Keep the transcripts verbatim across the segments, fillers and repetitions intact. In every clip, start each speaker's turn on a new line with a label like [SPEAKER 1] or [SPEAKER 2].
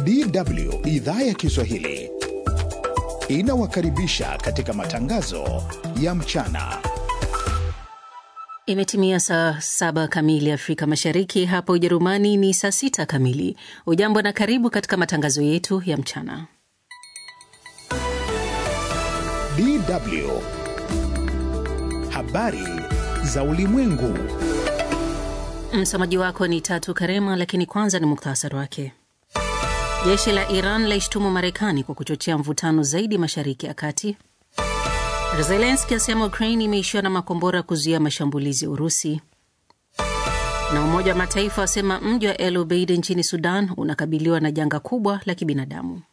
[SPEAKER 1] D W idhaa ya Kiswahili inawakaribisha katika matangazo ya mchana.
[SPEAKER 2] Imetimia saa saba kamili Afrika Mashariki, hapo Ujerumani ni saa sita kamili. Ujambo na karibu katika matangazo yetu ya mchana.
[SPEAKER 1] D W habari za ulimwengu.
[SPEAKER 2] Msomaji wako ni Tatu Karema, lakini kwanza ni mukhtasari wake. Jeshi la Iran laishtumu Marekani kwa kuchochea mvutano zaidi Mashariki ya Kati. Zelensky asema Ukraine imeishiwa na makombora kuzuia mashambulizi ya Urusi. Na Umoja wa Mataifa asema mji wa El Obeid nchini Sudan unakabiliwa na janga kubwa la kibinadamu.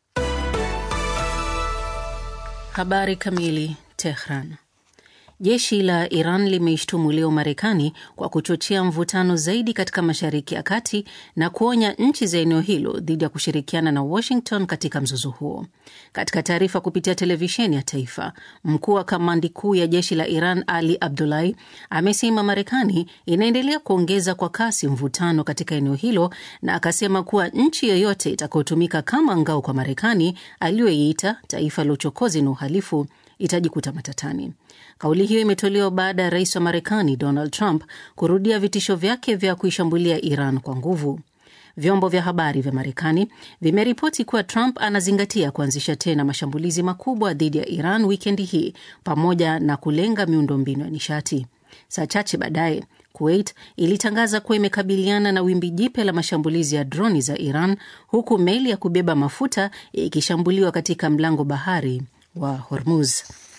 [SPEAKER 2] Habari kamili. Tehran. Jeshi la Iran limeishtumu leo Marekani kwa kuchochea mvutano zaidi katika Mashariki ya Kati na kuonya nchi za eneo hilo dhidi ya kushirikiana na Washington katika mzozo huo. Katika taarifa kupitia televisheni ya taifa, mkuu wa kamandi kuu ya jeshi la Iran Ali Abdullahi amesema Marekani inaendelea kuongeza kwa kasi mvutano katika eneo hilo, na akasema kuwa nchi yoyote itakayotumika kama ngao kwa Marekani aliyoiita taifa la uchokozi na uhalifu itajikuta matatani. Kauli hiyo imetolewa baada ya rais wa Marekani Donald Trump kurudia vitisho vyake vya kuishambulia Iran kwa nguvu. Vyombo vya habari vya Marekani vimeripoti kuwa Trump anazingatia kuanzisha tena mashambulizi makubwa dhidi ya Iran wikendi hii, pamoja na kulenga miundombinu ya nishati. Saa chache baadaye, Kuwait ilitangaza kuwa imekabiliana na wimbi jipya la mashambulizi ya droni za Iran, huku meli ya kubeba mafuta ikishambuliwa katika mlango bahari wa Hormuz.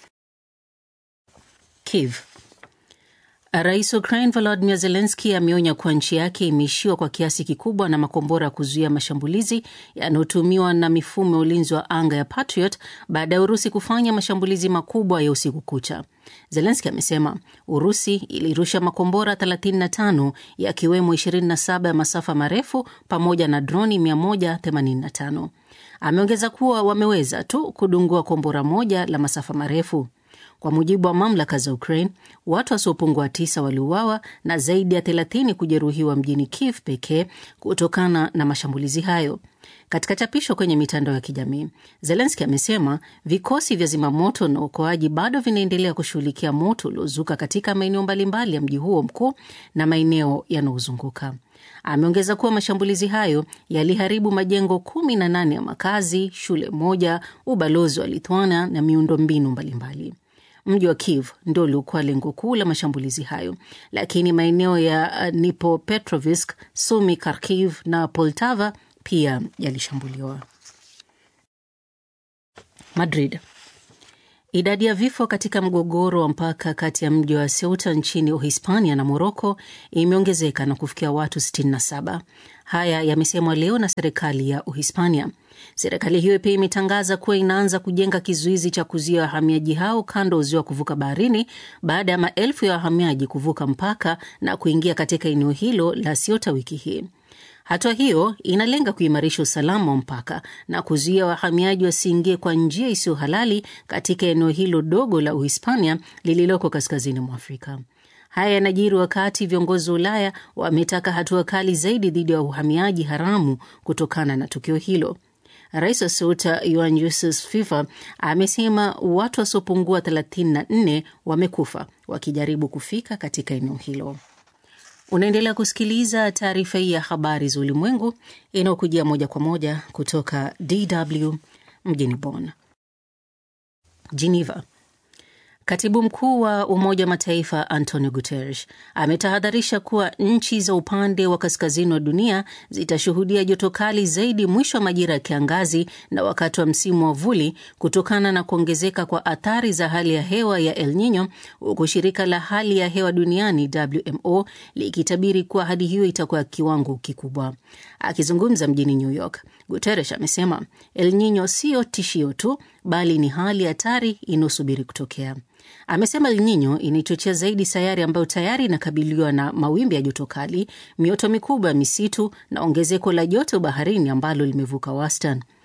[SPEAKER 2] Kiev. Rais wa Ukraine Volodymyr Zelensky ameonya kuwa nchi yake imeishiwa kwa kiasi kikubwa na makombora kuzuia mashambulizi yanayotumiwa na mifumo ya ulinzi wa anga ya Patriot baada ya Urusi kufanya mashambulizi makubwa ya usiku kucha. Zelensky amesema Urusi ilirusha makombora thelathini na tano yakiwemo ishirini na saba ya masafa marefu pamoja na droni mia moja themanini na tano. Ameongeza kuwa wameweza tu kudungua kombora moja la masafa marefu. Kwa mujibu wa mamlaka za Ukraine, watu wasiopungua tisa waliuawa na zaidi ya thelathini kujeruhiwa mjini Kiev pekee kutokana na mashambulizi hayo. Katika chapisho kwenye mitandao ya kijamii, Zelensky amesema vikosi vya zimamoto na uokoaji bado vinaendelea kushughulikia moto uliozuka katika maeneo mbalimbali ya mji huo mkuu na maeneo yanayozunguka. Ameongeza kuwa mashambulizi hayo yaliharibu majengo kumi na nane ya makazi, shule moja, ubalozi wa Lithuania na miundombinu mbalimbali. Mji wa Kiev ndio uliokuwa lengo kuu la mashambulizi hayo, lakini maeneo ya Dnipropetrovsk, Sumy, Kharkiv na Poltava pia yalishambuliwa. Madrid. Idadi ya vifo katika mgogoro wa mpaka kati ya mji wa Ceuta nchini Uhispania na Moroko imeongezeka na kufikia watu sitini na saba. Haya yamesemwa leo na serikali ya Uhispania. Serikali hiyo pia imetangaza kuwa inaanza kujenga kizuizi cha kuzuia wahamiaji hao kando ya uzio wa kuvuka baharini baada ya maelfu ya wahamiaji kuvuka mpaka na kuingia katika eneo hilo la Ceuta wiki hii. Hatua hiyo inalenga kuimarisha usalama wa mpaka na kuzuia wahamiaji wasiingie kwa njia isiyo halali katika eneo hilo dogo la Uhispania lililoko kaskazini mwa Afrika. Haya yanajiri wakati viongozi wa Ulaya wametaka hatua kali zaidi dhidi ya uhamiaji haramu kutokana na tukio hilo. Rais wa Ceuta Juan Jesus Fifa amesema watu wasiopungua thelathini na nne wamekufa wakijaribu kufika katika eneo hilo. Unaendelea kusikiliza taarifa hii ya habari za ulimwengu inayokujia moja kwa moja kutoka D W mjini Bonn. Geneva. Katibu mkuu wa Umoja wa Mataifa Antonio Guterres ametahadharisha kuwa nchi za upande wa kaskazini wa dunia zitashuhudia joto kali zaidi mwisho wa majira ya kiangazi na wakati wa msimu wa vuli kutokana na kuongezeka kwa athari za hali ya hewa ya El Nino, huku shirika la hali ya hewa duniani W M O likitabiri kuwa hadi hiyo itakuwa kiwango kikubwa. Akizungumza mjini New York, Guterres amesema El Nino sio tishio tu, bali ni hali hatari inayosubiri kutokea. Amesema El Nino inachochea zaidi sayari ambayo tayari inakabiliwa na mawimbi ya joto kali, mioto mikubwa ya misitu na ongezeko la joto baharini ambalo limevuka wastani.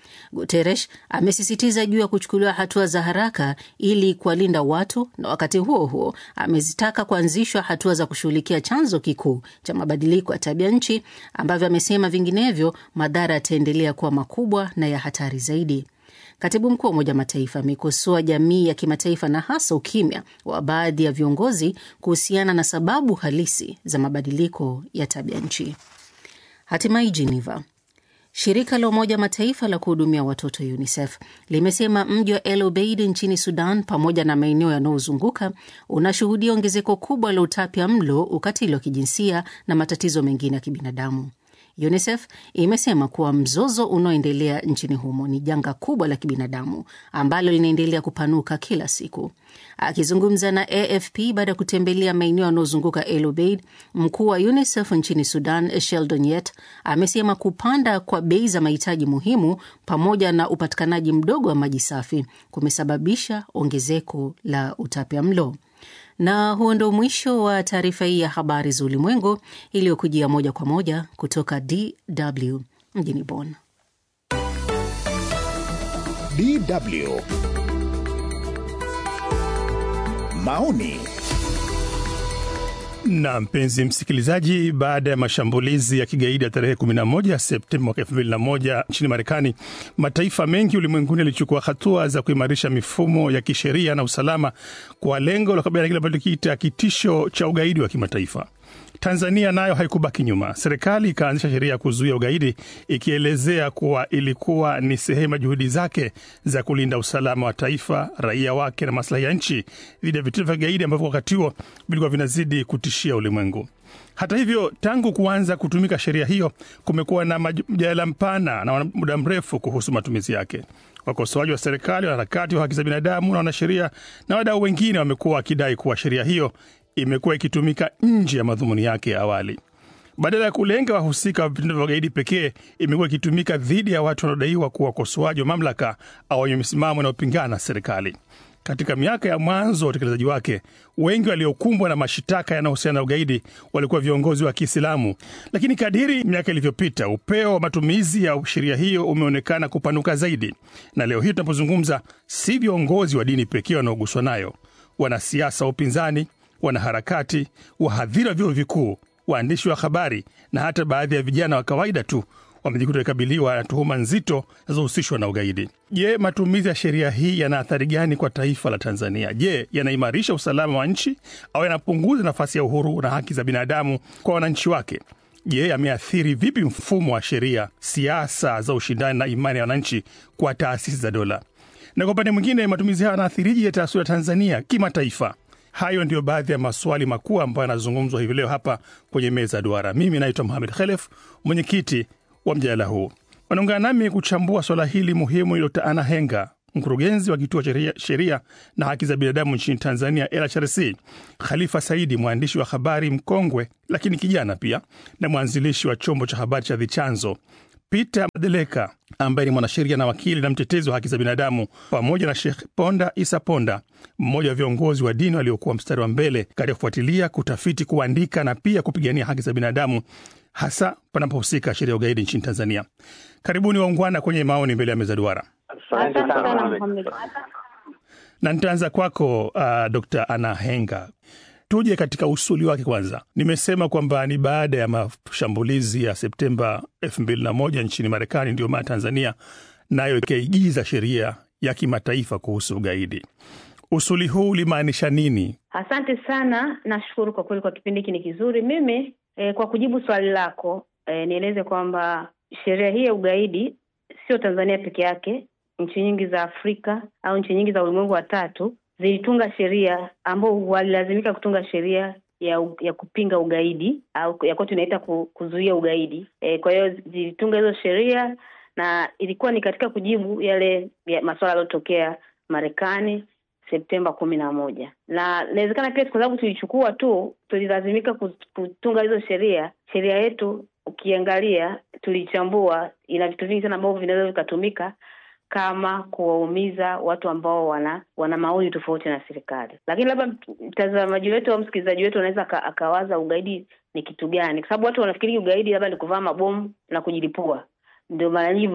[SPEAKER 2] Guterres amesisitiza juu ya kuchukuliwa hatua za haraka ili kuwalinda watu, na wakati huo huo amezitaka kuanzishwa hatua za kushughulikia chanzo kikuu cha mabadiliko ya tabia nchi, ambavyo amesema vinginevyo madhara yataendelea kuwa makubwa na ya hatari zaidi. Katibu mkuu wa Umoja wa Mataifa amekosoa jamii ya kimataifa na hasa ukimya wa baadhi ya viongozi kuhusiana na sababu halisi za mabadiliko ya tabia nchi. Hatimaye Geneva, shirika la Umoja wa Mataifa la kuhudumia watoto UNICEF limesema mji wa El Obeid nchini Sudan pamoja na maeneo yanayozunguka unashuhudia ongezeko kubwa la utapia mlo, ukatili wa kijinsia na matatizo mengine ya kibinadamu. UNICEF imesema kuwa mzozo unaoendelea nchini humo ni janga kubwa la kibinadamu ambalo linaendelea kupanuka kila siku. Akizungumza na A F P baada ya kutembelea maeneo yanayozunguka El Obeid, mkuu wa UNICEF nchini Sudan, Sheldon Yett, amesema kupanda kwa bei za mahitaji muhimu pamoja na upatikanaji mdogo wa maji safi kumesababisha ongezeko la utapiamlo. Na huo ndio mwisho wa taarifa hii ya habari za ulimwengu iliyokujia moja kwa moja kutoka D W mjini Bonn.
[SPEAKER 1] D W maoni.
[SPEAKER 3] Na mpenzi msikilizaji, baada ya mashambulizi ya kigaidi ya tarehe kumi na moja Septemba mwaka elfu mbili na moja nchini Marekani, mataifa mengi ulimwenguni yalichukua hatua za kuimarisha mifumo ya kisheria na usalama kwa lengo la kukabiliana na kile kilichoitwa kitisho cha ugaidi wa kimataifa. Tanzania nayo haikubaki nyuma. Serikali ikaanzisha sheria ya kuzuia ugaidi, ikielezea kuwa ilikuwa ni sehemu ya juhudi zake za kulinda usalama wa taifa, raia wake na maslahi ya nchi dhidi ya vitendo vya kigaidi ambavyo wakati huo vilikuwa vinazidi kutishia ulimwengu. Hata hivyo, tangu kuanza kutumika sheria hiyo, kumekuwa na mjadala mpana na muda mrefu kuhusu matumizi yake. Wakosoaji wa serikali, wanaharakati wa haki za binadamu na wanasheria na wadau wengine wamekuwa wakidai kuwa sheria hiyo imekuwa ikitumika nje ya madhumuni yake ya awali. Badala ya kulenga wahusika wa vitendo vya ugaidi pekee, imekuwa ikitumika dhidi ya watu wanaodaiwa kuwa wakosoaji wa mamlaka au wenye misimamo inayopingana na serikali. Katika miaka ya mwanzo wa utekelezaji wake, wengi waliokumbwa na mashitaka yanayohusiana na ugaidi walikuwa viongozi wa Kiislamu. Lakini kadiri miaka ilivyopita, upeo wa matumizi ya sheria hiyo umeonekana kupanuka zaidi. Na leo hii tunapozungumza, si viongozi wa dini pekee wanaoguswa nayo. Wanasiasa wa upinzani, wanaharakati, wahadhiri wa vyuo vikuu, waandishi wa habari na hata baadhi ya vijana wa kawaida tu wamejikuta kukabiliwa na tuhuma nzito zinazohusishwa na ugaidi. Je, matumizi ya sheria hii yana athari gani kwa taifa la Tanzania? Je, yanaimarisha usalama wa nchi au yanapunguza nafasi ya uhuru na haki za binadamu kwa wananchi wake? Je, yameathiri vipi mfumo wa sheria, siasa za ushindani na imani ya wananchi kwa taasisi za dola? Na kwa upande mwingine, matumizi haya yanaathirije taswira ya Tanzania kimataifa? Hayo ndio baadhi ya maswali makuu ambayo yanazungumzwa hivi leo hapa kwenye meza duara. Mimi naitwa Mohamed Khalef, mwenyekiti wa mjadala huu. Wanaungana nami kuchambua swala hili muhimu ilo Ana Henga, mkurugenzi wa kituo cha sheria na haki za binadamu nchini Tanzania L H R C, Khalifa Saidi, mwandishi wa habari mkongwe lakini kijana pia na mwanzilishi wa chombo cha habari cha The Chanzo, Peter Madeleka ambaye ni mwanasheria na wakili na mtetezi wa haki za binadamu, pamoja na Sheikh Ponda Isa Ponda, mmoja wa viongozi wa dini waliokuwa mstari wa mbele katika kufuatilia, kutafiti, kuandika na pia kupigania haki za binadamu, hasa panapohusika sheria ya ugaidi nchini Tanzania. Karibuni waungwana kwenye maoni mbele ya meza duara.
[SPEAKER 4] Asante sana Mohamed.
[SPEAKER 3] Na nitaanza kwako uh, Doctor Ana Henga. Tuje katika usuli wake kwanza. Nimesema kwamba ni baada ya mashambulizi ya Septemba elfu mbili na moja nchini Marekani ndio maana Tanzania nayo ikaigiza sheria ya kimataifa kuhusu ugaidi. Usuli huu ulimaanisha nini?
[SPEAKER 4] Asante sana, nashukuru kwa kweli kwa kipindi hiki ni kizuri. Mimi eh, kwa kujibu swali lako eh, nieleze kwamba sheria hii ya ugaidi sio Tanzania peke yake. Nchi nyingi za Afrika au nchi nyingi za ulimwengu wa tatu zilitunga sheria ambao walilazimika kutunga sheria ya ya kupinga ugaidi au ya kwa tunaita kuzuia ugaidi. E, kwa hiyo zilitunga hizo sheria na ilikuwa ni katika kujibu yale ya masuala yaliyotokea Marekani Septemba kumi na moja. Na inawezekana pia kwa sababu tulichukua tu, tulilazimika kutunga hizo sheria. Sheria yetu ukiangalia, tulichambua, ina vitu vingi sana ambavyo vinaweza vikatumika kama kuwaumiza watu ambao wana wana maoni tofauti na serikali. Lakini labda mtazamaji wetu au msikilizaji wetu anaweza akawaza ugaidi ni kitu gani? Kwa sababu watu wanafikiri ugaidi labda ni kuvaa mabomu na kujilipua. Ndio mara nyingi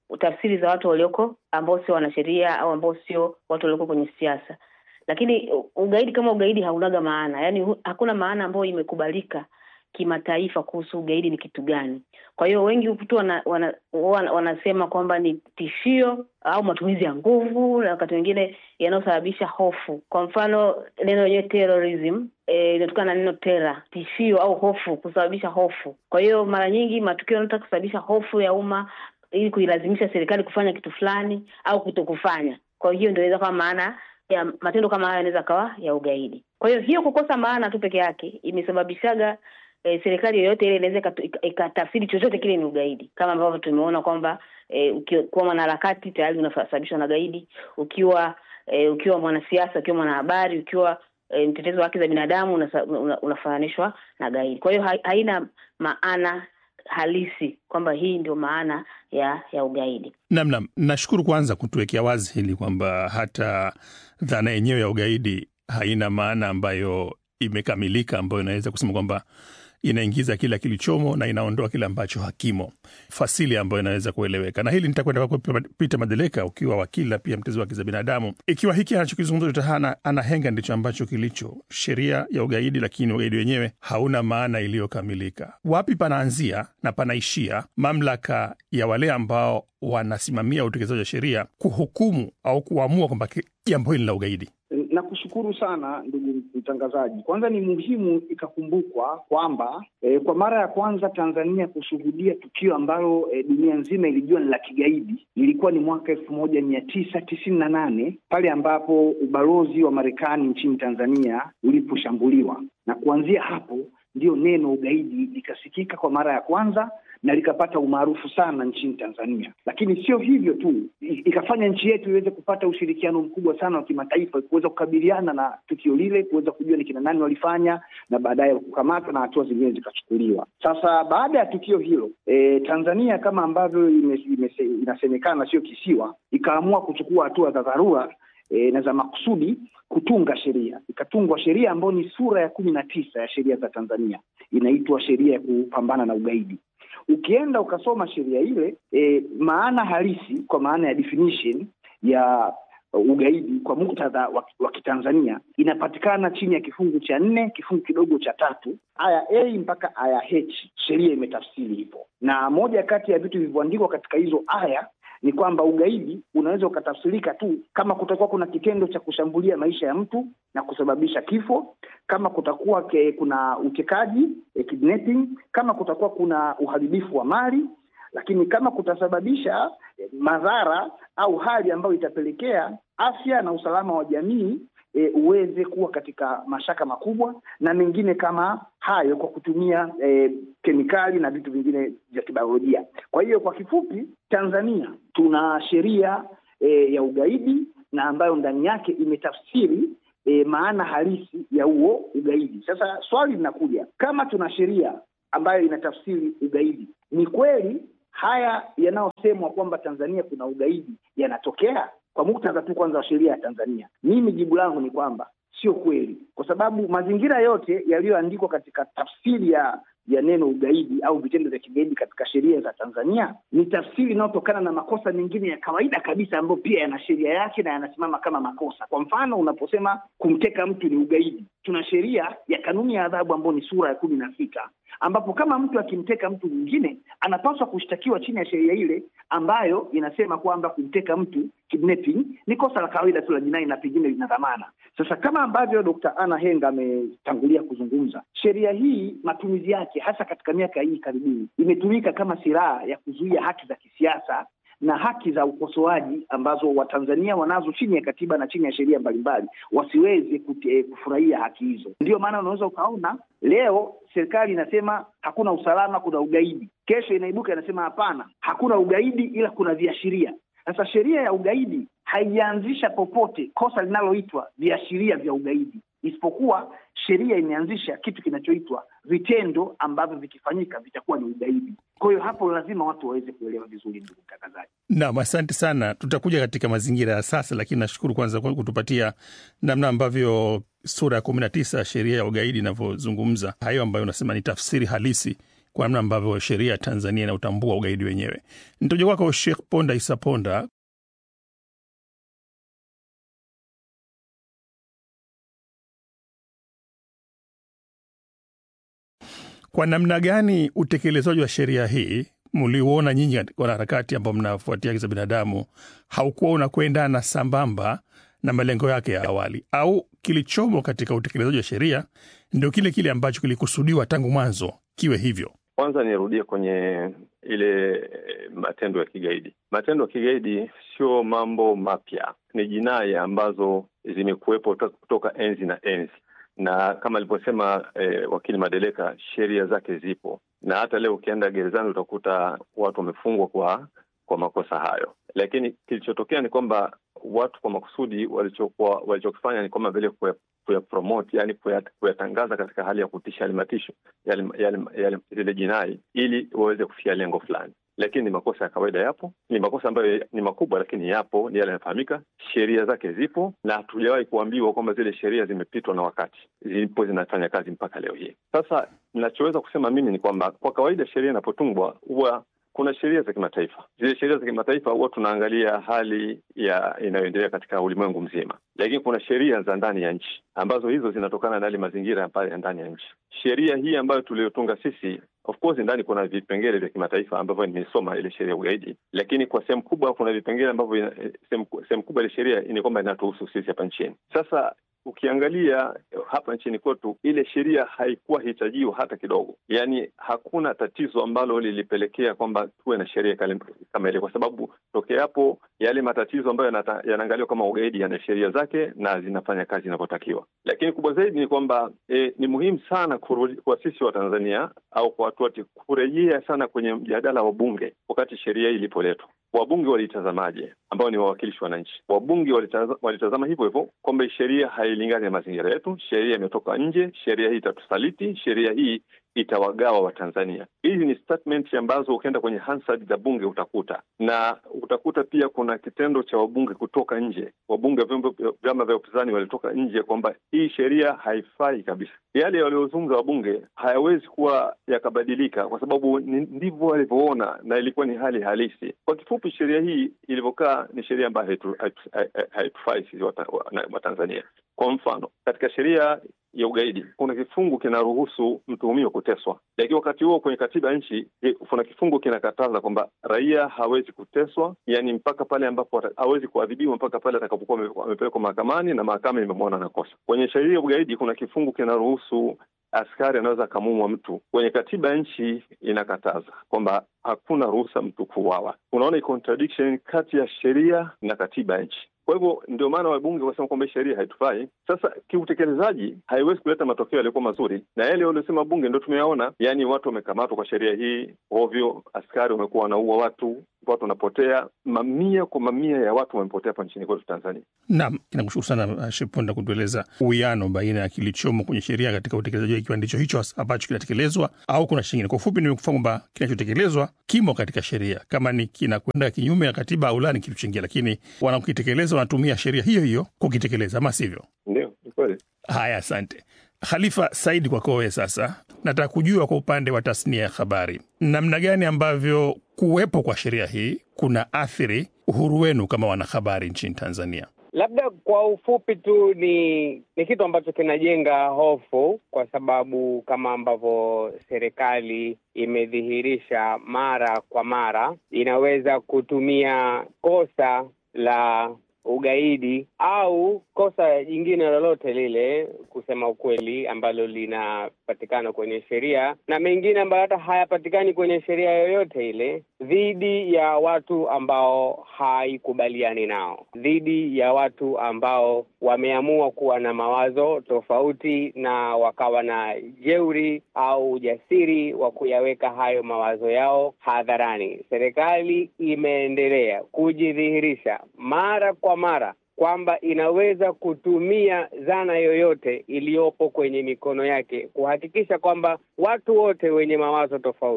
[SPEAKER 4] tafsiri za watu walioko ambao sio wanasheria au ambao sio watu walioko kwenye siasa. Lakini ugaidi kama ugaidi haunaga maana. Yaani hakuna maana ambayo imekubalika kimataifa kuhusu ugaidi ni kitu gani. Kwa hiyo wengi tu wana, wana, wana, wanasema kwamba ni tishio au matumizi ya nguvu na wakati mwingine yanayosababisha hofu. Kwa mfano neno lenyewe terrorism eh inatokana na neno terror, tishio au hofu, kusababisha hofu. Kwa hiyo mara nyingi matukio yanataka kusababisha hofu ya umma ili kuilazimisha serikali kufanya kitu fulani au kutokufanya. Kwa hiyo ndio inaweza kuwa maana ya matendo kama haya yanaweza kawa ya ugaidi. Kwa hiyo hiyo kukosa maana tu peke yake imesababishaga E, serikali yoyote ile inaweza ikatafsiri chochote kile ni ugaidi, kama ambavyo tumeona kwamba e, ukiwa mwanaharakati tayari unasababishwa na gaidi, ukiwa e, ukiwa mwanasiasa, ukiwa mwanahabari, ukiwa e, mtetezi wa haki za binadamu unafananishwa una, una na gaidi. Kwa hiyo ha, haina maana halisi kwamba hii ndio maana ya ya ugaidi.
[SPEAKER 3] Naam naam, nashukuru kwanza kutuwekea wazi hili kwamba hata dhana yenyewe ya ugaidi haina maana ambayo imekamilika, ambayo inaweza kusema kwamba inaingiza kila kilichomo na inaondoa kile ambacho hakimo, fasili ambayo inaweza kueleweka. Na hili nitakwenda kwa Peter Madeleka, ukiwa wakili pia mtetezi wa haki za binadamu. Ikiwa hiki anachokizungumza Dr. Anna Henga ndicho ambacho kilicho sheria ya ugaidi, lakini ugaidi wenyewe hauna maana iliyokamilika, wapi panaanzia na panaishia mamlaka ya wale ambao wanasimamia utekelezaji wa sheria kuhukumu au kuamua kwamba jambo hili la ugaidi?
[SPEAKER 5] Na kushukuru sana ndugu mtangazaji. Kwanza ni muhimu ikakumbukwa kwamba e, kwa mara ya kwanza Tanzania kushuhudia tukio ambalo e, dunia nzima ilijua ni la kigaidi ilikuwa ni mwaka elfu moja mia tisa tisini na nane pale ambapo ubalozi wa Marekani nchini Tanzania uliposhambuliwa, na kuanzia hapo ndio neno ugaidi likasikika kwa mara ya kwanza na likapata umaarufu sana nchini Tanzania. Lakini sio hivyo tu, ikafanya nchi yetu iweze kupata ushirikiano mkubwa sana wa kimataifa kuweza kukabiliana na tukio lile, kuweza kujua ni kina nani walifanya na baadaye kukamatwa na hatua zingine zikachukuliwa. Sasa baada ya tukio hilo, e, Tanzania kama ambavyo inasemekana sio kisiwa, ikaamua kuchukua hatua za dharura E, na za makusudi kutunga sheria. Ikatungwa sheria ambayo ni sura ya kumi na tisa ya sheria za Tanzania, inaitwa sheria ya kupambana na ugaidi. Ukienda ukasoma sheria ile, e, maana halisi kwa maana ya definition ya ugaidi kwa muktadha wa Kitanzania inapatikana chini ya kifungu cha nne, kifungu kidogo cha tatu, aya A mpaka aya H. Sheria imetafsiri hivyo, na moja kati ya vitu vilivyoandikwa katika hizo aya ni kwamba ugaidi unaweza ukatafsirika tu kama kutakuwa kuna kitendo cha kushambulia maisha ya mtu na kusababisha kifo, kama kutakuwa ke, kuna utekaji, e, kidnapping, kama kutakuwa kuna uharibifu wa mali, lakini kama kutasababisha e, madhara au hali ambayo itapelekea afya na usalama wa jamii E, uweze kuwa katika mashaka makubwa na mengine kama hayo kwa kutumia e, kemikali na vitu vingine vya kibiolojia. Kwa hiyo kwa kifupi, Tanzania tuna sheria e, ya ugaidi na ambayo ndani yake imetafsiri e, maana halisi ya huo ugaidi. Sasa swali linakuja, kama tuna sheria ambayo inatafsiri ugaidi, ni kweli haya yanayosemwa kwamba Tanzania kuna ugaidi yanatokea? Kwa muktadha tu kwanza wa sheria ya Tanzania, mimi jibu langu ni kwamba sio kweli, kwa sababu mazingira yote yaliyoandikwa katika tafsiri ya ya neno ugaidi au vitendo vya kigaidi katika sheria za Tanzania ni tafsiri inayotokana na makosa mengine ya kawaida kabisa ambayo pia yana sheria yake na yanasimama kama makosa. Kwa mfano, unaposema kumteka mtu ni ugaidi, tuna sheria ya kanuni ya adhabu ambayo ni sura ya kumi na sita, ambapo kama mtu akimteka mtu mwingine anapaswa kushtakiwa chini ya sheria ile ambayo inasema kwamba kumteka mtu, kidnapping, ni kosa la kawaida tu la jinai na pengine lina dhamana. Sasa kama ambavyo Daktari Anna Henga ametangulia kuzungumza, sheria hii matumizi yake hasa katika miaka hii karibuni imetumika kama silaha ya kuzuia haki za kisiasa na haki za ukosoaji ambazo Watanzania wanazo chini ya katiba na chini ya sheria mbalimbali wasiweze kufurahia haki hizo. Ndio maana unaweza ukaona leo serikali inasema hakuna usalama, kuna ugaidi. Kesho inaibuka inasema hapana, hakuna ugaidi ila kuna viashiria. Sasa sheria ya ugaidi haijaanzisha popote kosa linaloitwa viashiria vya ugaidi, isipokuwa sheria imeanzisha kitu kinachoitwa vitendo ambavyo vikifanyika vitakuwa ni ugaidi. Kwa hiyo hapo lazima watu waweze kuelewa vizuri, ndugu mtangazaji.
[SPEAKER 3] Naam, asante sana. Tutakuja katika mazingira ya sasa, lakini nashukuru kwanza kwa kutupatia namna ambavyo sura ya kumi na tisa sheria ya ugaidi inavyozungumza hayo ambayo unasema ni tafsiri halisi kwa namna ambavyo sheria ya Tanzania inautambua ugaidi wenyewe. Nitoje kwako Sheikh Ponda Isa Ponda. Kwa namna gani utekelezaji wa sheria hii mliuona nyinyi kwa harakati ambao mnafuatia haki za binadamu haukuwa unakwenda na sambamba na malengo yake ya awali, au kilichomo katika utekelezaji wa sheria ndio kile kile ambacho kilikusudiwa tangu mwanzo kiwe hivyo?
[SPEAKER 6] Kwanza nirudie kwenye ile matendo ya kigaidi. Matendo ya kigaidi sio mambo mapya, ni jinai ambazo zimekuwepo kutoka enzi na enzi. Na kama aliposema eh, wakili Madeleka, sheria zake zipo, na hata leo ukienda gerezani utakuta watu wamefungwa kwa kwa makosa hayo. Lakini kilichotokea ni kwamba watu kwa makusudi walichokuwa walichokifanya ni kama vile kuya promote, yani kuyatangaza katika hali ya kutisha alimatisho yale yale yale zile jinai ili waweze kufikia lengo fulani. Lakini ni makosa ya kawaida yapo, ni makosa ambayo ni makubwa lakini yapo, ni yale yanafahamika, sheria zake zipo, na hatujawahi kuambiwa kwamba zile sheria zimepitwa na wakati. Zipo, zinafanya kazi mpaka leo hii. Sasa ninachoweza kusema mimi ni kwamba kwa kawaida sheria inapotungwa huwa kuna sheria za kimataifa. Zile sheria za kimataifa huwa tunaangalia hali ya inayoendelea katika ulimwengu mzima. Lakini kuna sheria za ndani ya nchi ambazo hizo zinatokana na hali mazingira ya ndani ya nchi. Sheria hii ambayo tuliyotunga sisi, of course ndani kuna vipengele vya kimataifa ambavyo nimesoma ile sheria ya ugaidi, lakini kwa sehemu kubwa kuna vipengele ambavyo sehemu kubwa ile sheria ni kwamba inatuhusu sisi hapa nchini. Sasa ukiangalia hapa nchini kwetu ile sheria haikuwa hitajiwa hata kidogo. Yaani hakuna tatizo ambalo lilipelekea kwamba tuwe na sheria kama ile, kwa sababu tokea hapo yale matatizo ambayo yanaangaliwa kama ugaidi yana sheria zake na zinafanya kazi inapotakiwa. Lakini kubwa zaidi ni kwamba e, ni muhimu sana kwa sisi wa Tanzania au kwa watu wote kurejea sana kwenye mjadala wa bunge wakati sheria hii ilipoletwa. Wabunge walitazamaje, ambao ni wawakilishi wa wananchi? Wabunge walitazama, walitazama hivyo hivyo kwamba sheria hailingani na mazingira yetu, sheria imetoka nje, sheria hii itatusaliti, sheria hii itawagawa wa Tanzania. Hizi ni statement ambazo ukienda kwenye Hansard za bunge utakuta, na utakuta pia kuna kitendo cha wabunge kutoka nje. Wabunge vyama vya upinzani walitoka nje kwamba hii sheria haifai kabisa. Yale waliozungumza wabunge hayawezi kuwa yakabadilika kwa sababu ndivyo walivyoona na ilikuwa ni hali halisi. Kwa kifupi, sheria hii ilivyokaa ni sheria ambayo haitufai sisi wa Tanzania. Kwa mfano, katika sheria ya ugaidi kuna kifungu kinaruhusu mtuhumiwa kuteswa, lakini wakati huo kwenye katiba nchi kuna kifungu kinakataza kwamba raia hawezi kuteswa, yani mpaka pale ambapo hawezi kuadhibiwa mpaka pale atakapokuwa amepelekwa mahakamani na mahakama imemwona na kosa. Kwenye sheria ya ugaidi kuna kifungu kinaruhusu askari anaweza kamumwa mtu. Kwenye katiba nchi inakataza kwamba hakuna ruhusa mtu kuuawa. Unaona contradiction kati ya sheria na katiba nchi. Kwa hivyo ndio maana wabunge wasema kwamba sheria haitufai. Sasa kiutekelezaji haiwezi kuleta matokeo yalikuwa mazuri, na yale waliosema bunge ndio tumeyaona. Yani watu wamekamatwa kwa sheria hii ovyo, askari wamekuwa wanaua watu, watu wanapotea, mamia kwa mamia ya watu wamepotea hapa nchini kwetu Tanzania.
[SPEAKER 3] Naam, nakushukuru sana Sheikh Ponda kutueleza uwiano baina ya kilichomo kwenye sheria katika utekelezaji ikiwa ndicho hicho ambacho kinatekelezwa au kuna shingine. Kwa ufupi nimekufahamu kwamba kinachotekelezwa kimo katika sheria, kama ni kinakwenda kinyume na katiba au la ni kitu kingine, lakini wanakitekeleza wanatumia sheria hiyo hiyo kukitekeleza, ama sivyo?
[SPEAKER 6] Ndio, ni kweli.
[SPEAKER 3] Haya, asante. Khalifa Said, kwako wewe sasa. Nataka kujua kwa upande wa tasnia ya habari, namna gani ambavyo kuwepo kwa sheria hii kuna athiri uhuru wenu kama wanahabari nchini Tanzania?
[SPEAKER 7] Labda kwa ufupi tu ni ni kitu ambacho kinajenga hofu, kwa sababu kama ambavyo serikali imedhihirisha mara kwa mara, inaweza kutumia kosa la ugaidi au kosa jingine lolote lile, kusema ukweli, ambalo linapatikana kwenye sheria na mengine ambayo hata hayapatikani kwenye sheria yoyote ile, dhidi ya watu ambao haikubaliani nao, dhidi ya watu ambao wameamua kuwa na mawazo tofauti na wakawa na jeuri au ujasiri wa kuyaweka hayo mawazo yao hadharani. Serikali imeendelea kujidhihirisha mara kwa mara kwamba inaweza kutumia zana yoyote iliyopo kwenye mikono yake kuhakikisha kwamba watu wote wenye mawazo tofauti,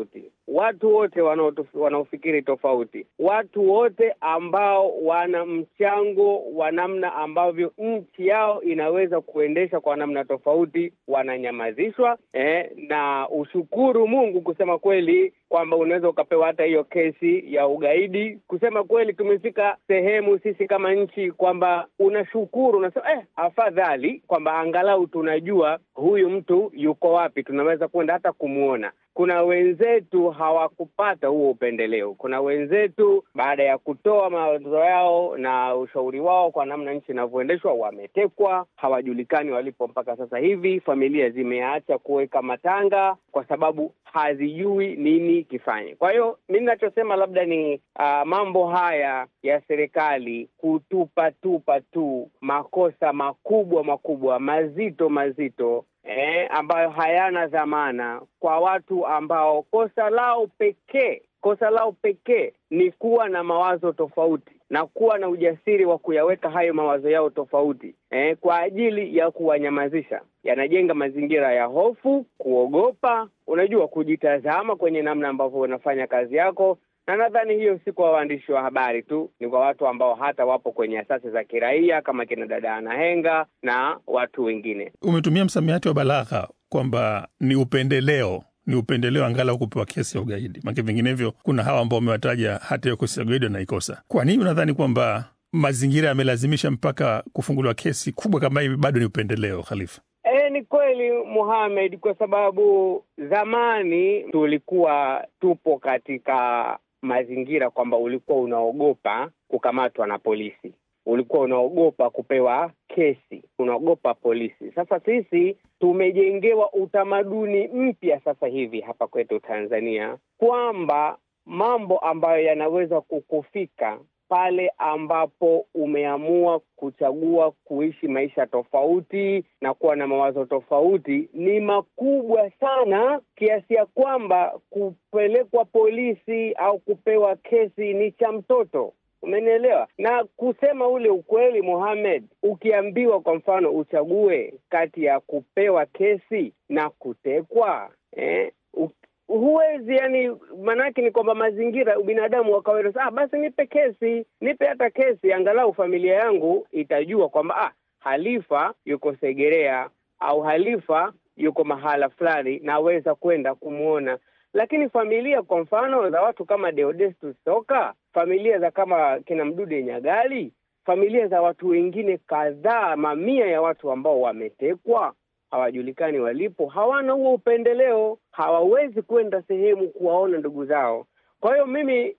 [SPEAKER 7] watu wote wanaofikiri tofauti, watu wote ambao wana mchango wa namna ambavyo nchi yao inaweza kuendesha kwa namna tofauti wananyamazishwa. Eh, na ushukuru Mungu kusema kweli kwamba unaweza ukapewa hata hiyo kesi ya ugaidi. Kusema kweli tumefika sehemu sisi kama nchi kwamba unashukuru, unasema eh afadhali kwamba angalau tunajua huyu mtu yuko wapi, tunaweza kwenda hata kumuona. Kuna wenzetu hawakupata huo upendeleo. Kuna wenzetu baada ya kutoa mawazo yao na ushauri wao kwa namna nchi inavyoendeshwa wametekwa, hawajulikani walipo mpaka sasa hivi. Familia zimeacha kuweka matanga kwa sababu hazijui nini kifanye. Kwa hiyo mimi ninachosema labda ni uh, mambo haya ya serikali kutupa tupa tu makosa makubwa makubwa mazito mazito Eh, ambayo hayana dhamana kwa watu ambao kosa lao pekee, kosa lao pekee ni kuwa na mawazo tofauti na kuwa na ujasiri wa kuyaweka hayo mawazo yao tofauti eh, kwa ajili ya kuwanyamazisha. Yanajenga mazingira ya hofu, kuogopa, unajua kujitazama kwenye namna ambavyo unafanya kazi yako. Na nadhani hiyo si kwa waandishi wa habari tu, ni kwa watu ambao hata wapo kwenye asasi za kiraia kama kina dada Anahenga na watu wengine.
[SPEAKER 3] Umetumia msamiati wa balagha kwamba ni upendeleo, ni upendeleo angalau kupewa kesi ya ugaidi. Maana vinginevyo kuna hawa ambao umewataja hata hiyo kesi ya ugaidi na ikosa. Kwa nini unadhani kwamba mazingira yamelazimisha mpaka kufunguliwa kesi kubwa kama hivi bado ni upendeleo, Khalifa?
[SPEAKER 7] E, ni kweli Mohamed, kwa sababu zamani tulikuwa tupo katika mazingira kwamba ulikuwa unaogopa kukamatwa na polisi, ulikuwa unaogopa kupewa kesi, unaogopa polisi. Sasa sisi tumejengewa utamaduni mpya sasa hivi hapa kwetu Tanzania kwamba mambo ambayo yanaweza kukufika pale ambapo umeamua kuchagua kuishi maisha tofauti na kuwa na mawazo tofauti ni makubwa sana, kiasi ya kwamba kupelekwa polisi au kupewa kesi ni cha mtoto. Umenielewa? Na kusema ule ukweli Mohamed, ukiambiwa kwa mfano uchague kati ya kupewa kesi na kutekwa, eh, huwezi, yani manake ni kwamba mazingira binadamu wa kawaida, ah basi nipe kesi, nipe hata kesi angalau familia yangu itajua kwamba ah Khalifa yuko Segerea au Khalifa yuko mahala fulani naweza kwenda kumuona. Lakini familia kwa mfano za watu kama Deodestus Soka, familia za kama kina Mdude Nyagali, familia za watu wengine kadhaa, mamia ya watu ambao wametekwa, hawajulikani walipo, hawana huo upendeleo, hawawezi kwenda sehemu kuwaona ndugu zao. Kwa hiyo mimi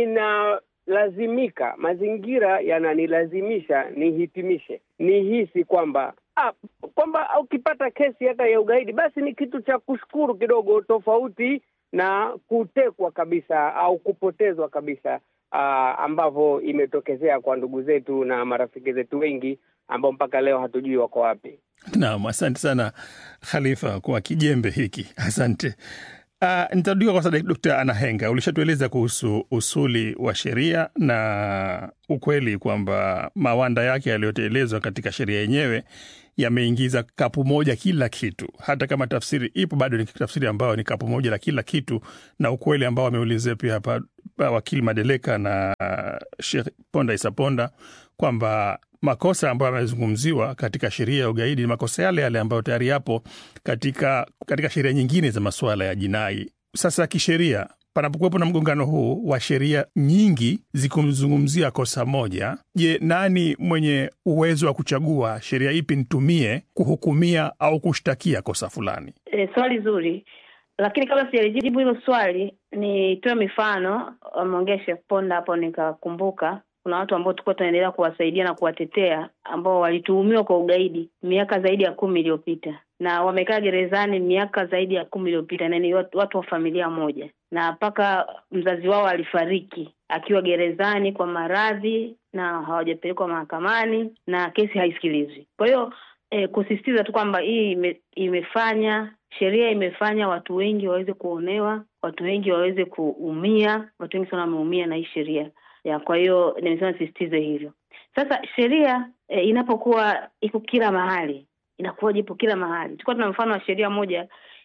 [SPEAKER 7] ninalazimika, mazingira yananilazimisha nihitimishe, nihisi kwamba ah, kwamba ukipata kesi hata ya ugaidi basi ni kitu cha kushukuru kidogo, tofauti na kutekwa kabisa au kupotezwa kabisa, uh, ambavyo imetokezea kwa ndugu zetu na marafiki zetu wengi ambao mpaka leo hatujui wako wapi.
[SPEAKER 3] Naam, asante sana Khalifa kwa kijembe hiki. Asante. Uh, nitarudia kwa sasa Daktari Anahenga, ulishatueleza kuhusu usuli wa sheria na ukweli kwamba mawanda yake yaliyotekelezwa katika sheria yenyewe yameingiza kapu moja kila kitu. Hata kama tafsiri ipo bado ni tafsiri ambayo ni kapu moja la kila kitu, na ukweli ambao wameulizea pia hapa wakili Madeleka na Sheikh Ponda Isa Ponda kwamba makosa ambayo yamezungumziwa katika sheria ya ugaidi ni makosa yale yale ambayo tayari yapo katika katika sheria nyingine za masuala ya jinai. Sasa kisheria, panapokuwepo na mgongano huu wa sheria nyingi zikumzungumzia kosa moja, je, nani mwenye uwezo wa kuchagua sheria ipi nitumie kuhukumia au kushtakia kosa fulani?
[SPEAKER 4] E, swali zuri. Lakini kabla sijajibu hilo swali, nitoe mifano. Ameongea Sheikh Ponda hapo nikakumbuka kuna watu ambao tulikuwa tunaendelea kuwasaidia na kuwatetea ambao walituhumiwa kwa ugaidi miaka zaidi ya kumi iliyopita na wamekaa gerezani miaka zaidi ya kumi iliyopita, na ni watu, watu wa familia moja, na mpaka mzazi wao alifariki akiwa gerezani kwa maradhi na hawajapelekwa mahakamani na kesi haisikilizwi. Kwa hiyo eh, kusisitiza tu kwamba hii ime, imefanya sheria imefanya watu wengi waweze kuonewa, watu wengi waweze kuumia, watu wengi sana wameumia na hii sheria. Ya, kwa hiyo nimesema sisitize hivyo. Sasa sheria e, inapokuwa iko kila mahali, inakuwa jipo kila mahali. Tulikuwa tuna mfano wa sheria moja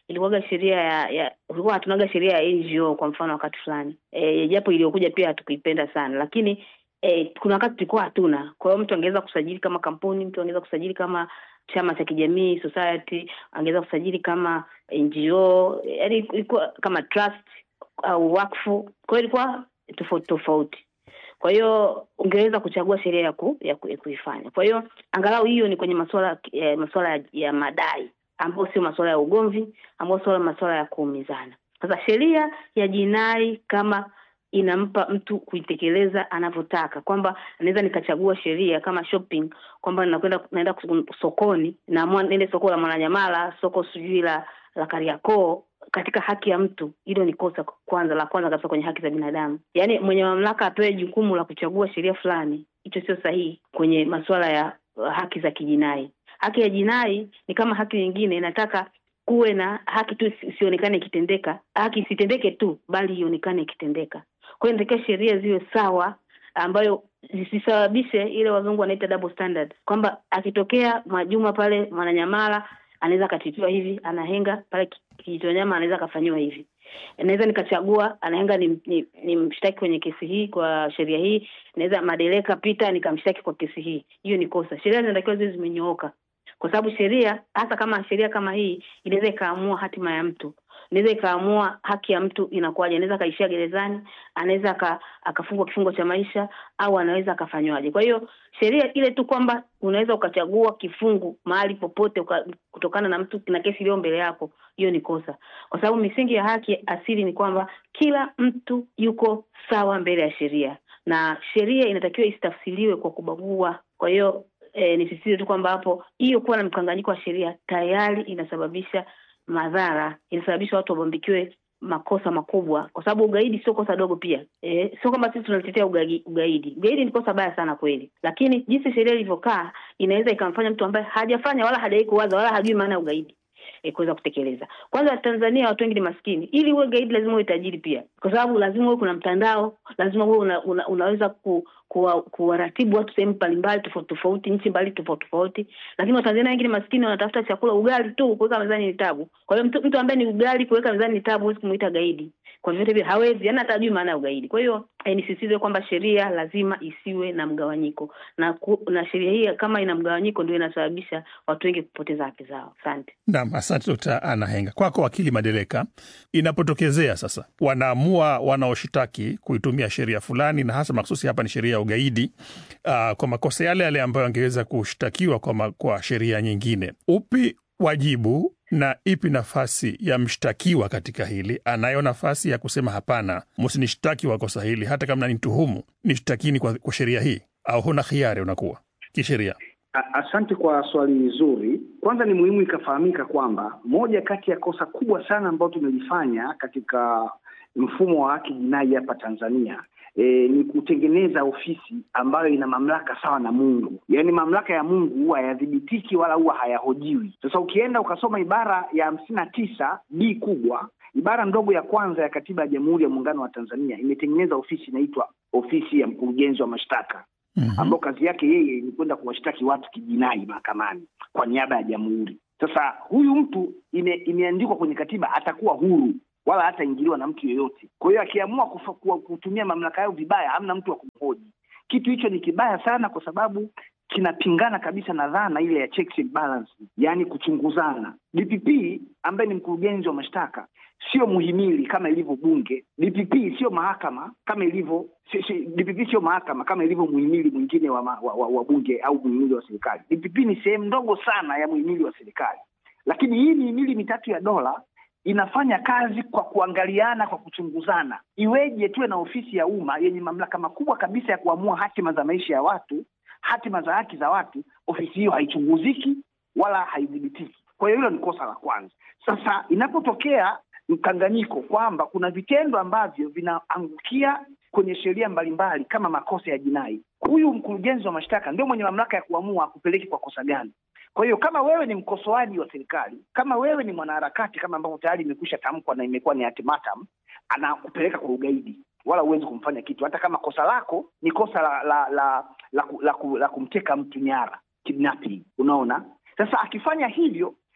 [SPEAKER 4] ilikuwa sheria ya, ya ulikuwa hatunaga sheria ya N G O kwa mfano wakati fulani. Eh, japo iliyokuja pia hatukuipenda sana, lakini eh, kuna wakati tulikuwa hatuna. Kwa hiyo mtu angeweza kusajili kama kampuni, mtu angeweza kusajili kama chama cha kijamii, society, angeweza kusajili kama N G O, yaani ilikuwa kama trust au wakfu. Kwa hiyo ilikuwa tofauti tofauti. Kwa hiyo ungeweza kuchagua sheria ya ku, ya, ku, ya kuifanya. Kwa hiyo angalau hiyo ni kwenye masuala eh, masuala ya, ya madai ambayo sio masuala ya ugomvi, ambayo sio masuala ya kuumizana. Sasa sheria ya jinai kama inampa mtu kuitekeleza anavyotaka, kwamba anaweza nikachagua sheria kama shopping, kwamba ninakwenda naenda sokoni na nende soko la Mwananyamala, soko sijui la la Kariakoo, katika haki ya mtu, hilo ni kosa kwanza la kwanza kabisa kwenye haki za binadamu. Yaani mwenye mamlaka apewe jukumu la kuchagua sheria fulani, hicho sio sahihi kwenye masuala ya haki za kijinai. Haki ya jinai ni kama haki nyingine, inataka kuwe na haki tu isionekane ikitendeka, haki isitendeke tu bali ionekane ikitendeka. Kwa hiyo ndio sheria ziwe sawa, ambayo zisisababishe ile wazungu wanaita double standard, kwamba akitokea Mwajuma pale Mwananyamala anaweza katitiwa hivi, anahenga pale Kijitonyama anaweza kafanywa hivi. Naweza nikachagua anahenga ni, ni, ni mshtaki kwenye kesi hii kwa sheria hii, naweza Madeleka Peter nikamshtaki kwa kesi hii. Hiyo ni kosa. Sheria zinatakiwa ziwe zimenyooka. Kwa sababu sheria, hata kama sheria kama hii, inaweza ikaamua hatima ya mtu. Inaweza ikaamua haki ya mtu inakuwaje. Anaweza kaishia gerezani, anaweza akafungwa kifungo cha maisha, au anaweza akafanywaje. Kwa hiyo sheria ile tu kwamba unaweza ukachagua kifungu mahali popote uka, kutokana na mtu na kesi iliyo mbele yako, hiyo ni kosa. Kwa sababu misingi ya haki asili ni kwamba kila mtu yuko sawa mbele ya sheria, na sheria inatakiwa isitafsiriwe kwa kubagua. Kwa hiyo E, nisisitize tu kwamba hapo hiyo kuwa na mkanganyiko wa sheria tayari inasababisha madhara, inasababisha watu wabambikiwe makosa makubwa, kwa sababu ugaidi sio kosa dogo pia. E, sio kwamba sisi tunalitetea ugaidi. Ugaidi ugaidi ni kosa baya sana kweli, lakini jinsi sheria ilivyokaa inaweza ikamfanya mtu ambaye hajafanya wala hajawahi kuwaza wala hajui maana ya ugaidi e, kuweza kutekeleza. Kwanza Tanzania watu wengi ni maskini. Ili uwe gaidi lazima uwe tajiri pia, kwa sababu lazima uwe kuna mtandao, lazima uwe una, una, unaweza ku kuwaratibu watu sehemu mbalimbali tofauti tofauti, nchi mbali tofauti tofauti. Lakini Watanzania wengi ni maskini, wanatafuta chakula, ugali tu kuweka mezani ni tabu. Kwa hiyo mtu, mtu ambaye ni ugali kuweka mezani ni tabu, huwezi kumuita gaidi. Kwa vyote vile hawezi, hana hata maana ya ugaidi. Kwa hiyo eh, nisisitize kwamba sheria lazima isiwe na mgawanyiko, na ku, na sheria hii kama ina mgawanyiko ndio inasababisha watu wengi kupoteza haki zao. Asante.
[SPEAKER 3] Naam, asante Dokta Anahenga. Kwako wakili Madeleka, inapotokezea sasa wanaamua wanaoshitaki kuitumia sheria fulani, na hasa makhsusi hapa ni sheria ya ugaidi, uh, kwa makosa yale yale ambayo angeweza kushtakiwa kwa, kwa sheria nyingine, upi wajibu na ipi nafasi ya mshtakiwa katika hili? Anayo nafasi ya kusema hapana, msinishtaki wa kosa hili, hata kama ninituhumu nishtakini kwa, kwa sheria hii, au huna khiari unakuwa kisheria?
[SPEAKER 5] Asante kwa swali zuri. Kwanza ni muhimu ikafahamika kwamba moja kati ya kosa kubwa sana ambalo tumelifanya katika mfumo wa haki jinai hapa Tanzania E, ni kutengeneza ofisi ambayo ina mamlaka sawa na Mungu. Yaani mamlaka ya Mungu huwa hayadhibitiki wala huwa hayahojiwi. Sasa ukienda ukasoma ibara ya hamsini na tisa B kubwa, ibara ndogo ya kwanza ya katiba ya Jamhuri ya Muungano wa Tanzania imetengeneza ofisi inaitwa ofisi ya mkurugenzi wa mashtaka, mm-hmm. ambayo kazi yake yeye ni kwenda kuwashtaki watu kijinai mahakamani kwa niaba ya jamhuri. Sasa huyu mtu ime, imeandikwa kwenye katiba atakuwa huru wala hata ingiliwa na mtu yeyote. Kwa hiyo akiamua kutumia mamlaka yao vibaya, hamna mtu wa kumhoji. Kitu hicho ni kibaya sana, kwa sababu kinapingana kabisa na dhana ile ya checks and balances, yani kuchunguzana. D P P ambaye ni mkurugenzi wa mashtaka sio muhimili kama ilivyo bunge. D P P sio mahakama kama ilivyo si, si, D P P sio mahakama kama ilivyo muhimili mwingine wa, wa, wa, wa bunge au muhimili wa serikali. D P P ni sehemu ndogo sana ya muhimili wa serikali. Lakini hii mihimili mitatu ya dola inafanya kazi kwa kuangaliana, kwa kuchunguzana. Iweje tuwe na ofisi ya umma yenye mamlaka makubwa kabisa ya kuamua hatima za maisha ya watu, hatima za haki za watu, ofisi hiyo haichunguziki wala haidhibitiki. Kwa hiyo hilo ni kosa la kwanza. Sasa inapotokea mkanganyiko kwamba kuna vitendo ambavyo vinaangukia kwenye sheria mbalimbali kama makosa ya jinai, huyu mkurugenzi wa mashtaka ndio mwenye mamlaka ya kuamua kupeleki kwa kosa gani. Kwa hiyo kama wewe ni mkosoaji wa serikali, kama wewe ni mwanaharakati kama ambavyo tayari imekwisha tamkwa na imekuwa ni ultimatum, anakupeleka kwa ugaidi, wala huwezi kumfanya kitu hata kama kosa lako ni kosa la la la la, la, la, la kumteka mtu nyara, kidnapping. Unaona? Sasa akifanya hivyo,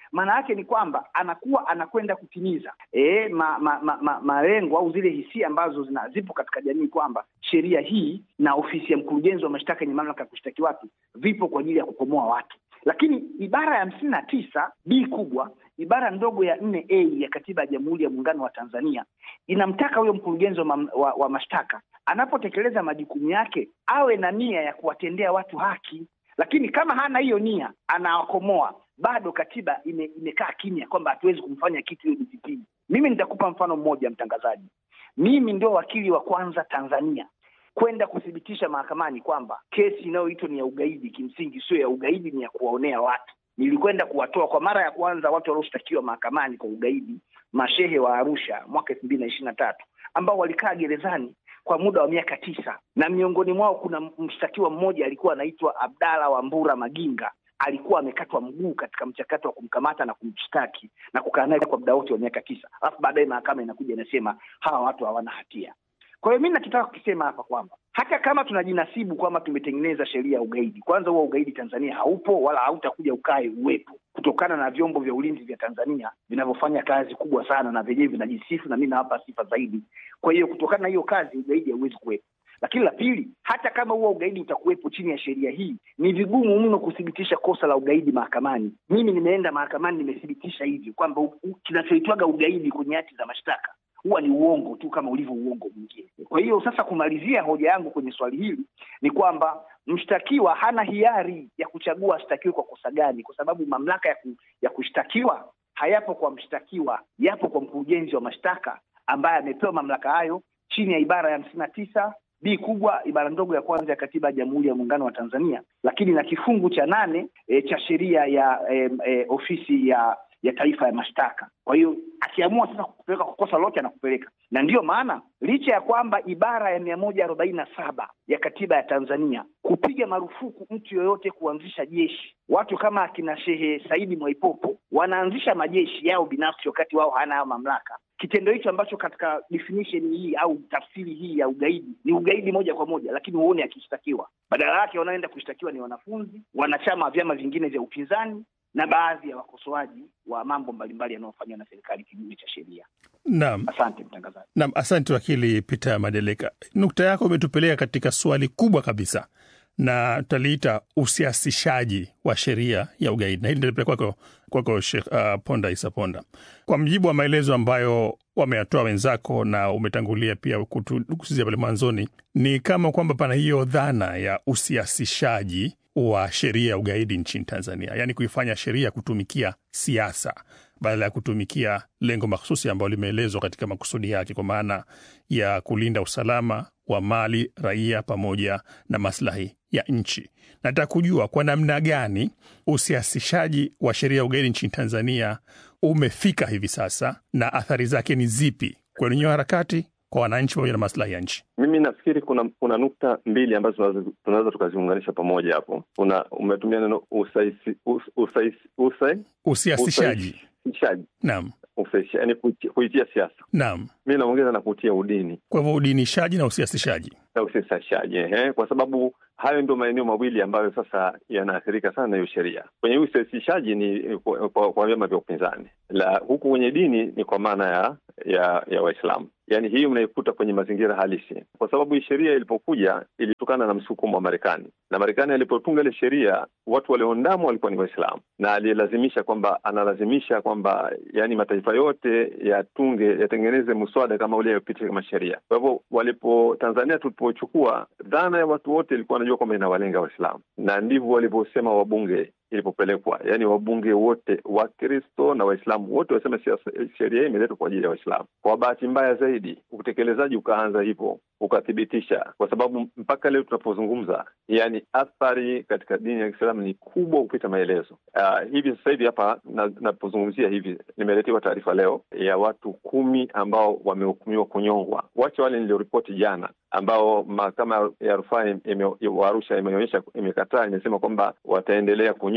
[SPEAKER 5] maana yake ni kwamba anakuwa anakwenda kutimiza e, ma, ma, ma, ma, malengo au zile hisia ambazo zina zipo katika jamii kwamba sheria hii na ofisi ya mkurugenzi wa mashtaka yenye mamlaka ya kushtaki watu vipo kwa ajili ya kukomoa watu. Lakini ibara ya hamsini na tisa B kubwa, ibara ndogo ya nne A ya Katiba ya Jamhuri ya Muungano wa Tanzania inamtaka huyo mkurugenzi wa, wa, wa mashtaka anapotekeleza majukumu yake awe na nia ya kuwatendea watu haki. Lakini kama hana hiyo nia, anawakomoa, bado katiba ime, imekaa kimya kwamba hatuwezi kumfanya kitu hiyo D P P. Mimi nitakupa mfano mmoja, mtangazaji. Mimi ndio wakili wa kwanza Tanzania kwenda kuthibitisha mahakamani kwamba kesi inayoitwa ni ya ugaidi, kimsingi sio ya ugaidi, ni ya kuwaonea watu. Nilikwenda kuwatoa kwa mara ya kwanza watu walioshtakiwa mahakamani kwa ugaidi, mashehe wa Arusha mwaka elfu mbili na ishirini na tatu, ambao walikaa gerezani kwa muda wa miaka tisa, na miongoni mwao kuna mshtakiwa mmoja alikuwa anaitwa Abdalla Wambura Maginga. Alikuwa amekatwa mguu katika mchakato wa kumkamata na kumshtaki na kukaa naye kwa muda wote wa miaka tisa. Alafu baadaye mahakama inakuja inasema hawa watu hawana hatia. Kwa hiyo mimi nataka kusema hapa kwamba hata kama tunajinasibu kwamba tumetengeneza sheria ya ugaidi, kwanza huo ugaidi Tanzania haupo wala hautakuja ukae uwepo, kutokana na vyombo vya ulinzi vya Tanzania vinavyofanya kazi kubwa sana na vyenyewe vinajisifu, na mimi nawapa sifa zaidi. Kwa hiyo kutokana na hiyo kazi ugaidi hauwezi kuwepo. Lakini la pili, hata kama huo ugaidi utakuwepo chini ya sheria hii, ni vigumu mno kuthibitisha kosa la ugaidi mahakamani. Mimi nimeenda mahakamani, nimethibitisha hivi kwamba kinachoitwaga ugaidi kwenye hati za mashtaka huwa ni uongo tu kama ulivyo uongo mwingine. Kwa hiyo sasa, kumalizia hoja yangu kwenye swali hili ni kwamba mshtakiwa hana hiari ya kuchagua ashtakiwe kwa kosa gani, kwa sababu mamlaka ya, ku, ya kushtakiwa hayapo kwa mshtakiwa, yapo kwa mkurugenzi wa mashtaka ambaye amepewa mamlaka hayo chini ya ibara ya hamsini na tisa B kubwa, ibara ndogo ya kwanza ya Katiba ya Jamhuri ya Muungano wa Tanzania, lakini na kifungu cha nane e, cha sheria ya e, e, ofisi ya ya taifa ya mashtaka. Kwa hiyo akiamua sasa kupeleka kwa kosa lote anakupeleka. Na ndiyo maana licha ya kwamba ibara ya mia moja arobaini na saba ya Katiba ya Tanzania kupiga marufuku mtu yoyote kuanzisha jeshi, watu kama akina Shehe Saidi Mwaipopo wanaanzisha majeshi yao binafsi wakati wao hana hayo mamlaka. Kitendo hicho ambacho katika definition hii au tafsiri hii ya ugaidi ni ugaidi moja kwa moja, lakini huone akishtakiwa. Badala yake wanaenda kushtakiwa ni wanafunzi, wanachama wa vyama vingine vya upinzani na baadhi ya wakosoaji wa mambo mbalimbali yanayofanywa na serikali kinyume cha sheria.
[SPEAKER 3] Naam.
[SPEAKER 5] Asante mtangazaji.
[SPEAKER 3] Naam, asante wakili Peter Madeleka. Nukta yako umetupeleka katika swali kubwa kabisa, na tutaliita usiasishaji wa sheria ya ugaidi. Na hili ndio kwako kwako Sheikh uh, Ponda Isa Ponda. Kwa mjibu wa maelezo ambayo wameyatoa wenzako na umetangulia pia kutusizia pale mwanzoni, ni kama kwamba pana hiyo dhana ya usiasishaji wa sheria ya ugaidi nchini Tanzania, yani kuifanya sheria kutumikia siasa badala ya kutumikia lengo mahsusi ambalo limeelezwa katika makusudi yake, kwa maana ya kulinda usalama wa mali raia pamoja na maslahi ya nchi. Nataka kujua kwa namna gani usiasishaji wa sheria ya ugaidi nchini Tanzania umefika hivi sasa na athari zake ni zipi kwa wenye harakati, kwa wananchi pamoja na maslahi ya nchi.
[SPEAKER 6] Mimi nafikiri kuna kuna nukta mbili ambazo tunaweza tukaziunganisha pamoja hapo. Kuna umetumia neno usaisi usaisi usai
[SPEAKER 3] usiasishaji.
[SPEAKER 6] Usaisishaji.
[SPEAKER 3] Naam.
[SPEAKER 6] Usaisishaji, yani kuitia siasa.
[SPEAKER 3] Naam.
[SPEAKER 6] Mimi naongeza na kutia udini.
[SPEAKER 3] Kwa hivyo udinishaji na usiasishaji.
[SPEAKER 6] Na usiasishaji, eh, kwa sababu hayo ndio maeneo mawili ambayo sasa yanaathirika sana na hiyo sheria. Kwenye usiasishaji ni kwa, kwa, kwa vyama vya upinzani. La huku kwenye dini ni kwa maana ya ya, ya Waislamu. Yaani hii mnaikuta kwenye mazingira halisi. Kwa sababu hii sheria ilipokuja ilitokana na msukumo wa Marekani. Na Marekani alipotunga ile sheria, watu walioondamo walikuwa ni Waislamu. Na alilazimisha kwamba analazimisha kwamba yani mataifa yote yatunge yatengeneze muswada kama ule upitie kama sheria. Kwa hivyo walipo Tanzania tulipochukua, dhana ya watu wote ilikuwa wanajua kwamba inawalenga Waislamu. Na ndivyo walivyosema wabunge ilipopelekwa. Yaani wabunge wote wa Kristo na Waislamu wote wasema sheria hii imeletwa kwa ajili ya Waislamu. Kwa bahati mbaya zaidi, utekelezaji ukaanza hivyo, ukathibitisha, kwa sababu mpaka leo tunapozungumza, yani athari katika dini ya Kiislamu ni kubwa kupita maelezo. Uh, hivi sasa hivi hapa napozungumzia na hivi, nimeletewa taarifa leo ya watu kumi ambao wamehukumiwa kunyongwa. Wacha wale niliripoti jana ambao mahakama ya rufaa ya Arusha imeonyesha, imekataa, imesema kwamba wataendelea kunyongwa